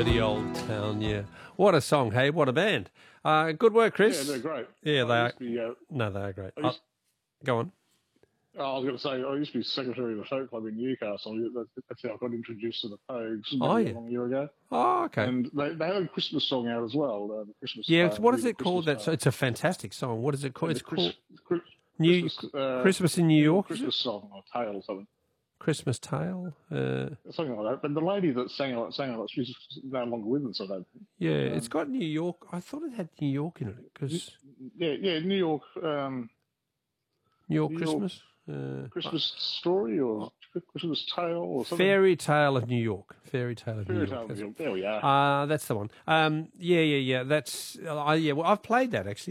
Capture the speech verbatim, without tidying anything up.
Dirty Old Town, yeah. What a song, hey? What a band. Uh, good work, Chris. Yeah, they're great. Yeah, I they are. used to be, uh, No, they are great. I used, Oh, go on. I was going to say, I used to be secretary of the folk club in Newcastle. That's that's how I got introduced to the Pogues Oh, maybe yeah. a long year ago. Oh, okay. And they, they had a Christmas song out as well, uh, the Christmas Yeah, Tale, it's, what is Real it called? Christmas That's Tale. It's a fantastic song. What is it called? And It's the Chris, called Chris, New Christmas, uh, Christmas in New York. Christmas song or tale or something. Christmas Tale. Uh, Something like that. But the lady that sang it, sang it, she's no longer with us, I don't think. yeah, Um, it's got New York. I thought it had New York in it because Yeah, yeah, New York, um, New York New York Christmas. Uh, Christmas story or Christmas tale or something. Fairy Tale of New York. Fairy Tale of Fairy New Tale York. of That's- New York. There we are. Uh, that's the one. Um, yeah, yeah, yeah. That's uh, yeah. Well, I've played that actually.